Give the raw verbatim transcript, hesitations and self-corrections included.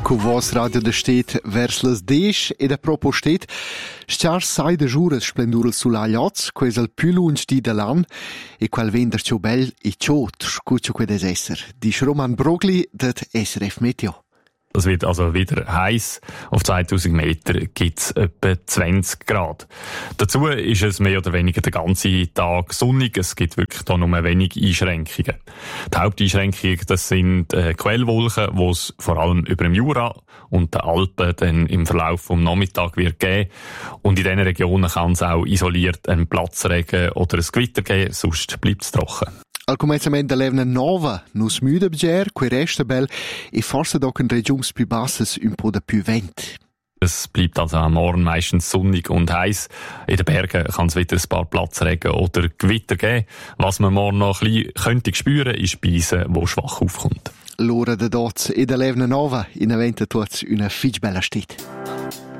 Cu vos radio da stet vers las desch ed a propos stet, schar sai de giures splendurel sulagliots, quais al più lunch di de l'an, e qual vender ciò bel e ciò scuccio que des esser. Disch Roman Brogli det S R F Meteo. Es wird also wieder heiß. Auf zweitausend Meter gibt es etwa zwanzig Grad. Dazu ist es mehr oder weniger den ganzen Tag sonnig. Es gibt wirklich da nur wenig Einschränkungen. Die Haupteinschränkungen, das sind äh, Quellwolken, die es vor allem über dem Jura und den Alpen dann im Verlauf des Nachmittags wird geben. Und in diesen Regionen kann es auch isoliert einen Platzregen oder ein Gewitter geben, sonst bleibt es trocken. Al començament de l'evna nova, nus müde bger, que resta bel, e forse doc in regions più basses un po' de più vent. Es bleibt also am Morgen meistens sonnig und heiß. In den Bergen kann es wieder ein paar Platzregen oder Gewitter geben. Was man morgen noch ein bisschen könnte spüren, ist Beise, wo schwach aufkommt. L'ora de dots e de l'evna nova, in eventa tuots una fitch bella stet.